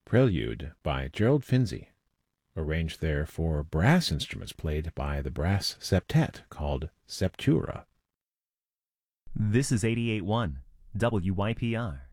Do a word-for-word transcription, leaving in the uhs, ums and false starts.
Prelude by Gerald Finzi, arranged there for brass instruments played by the brass septet called septura. This is eighty-eight point one W Y P R.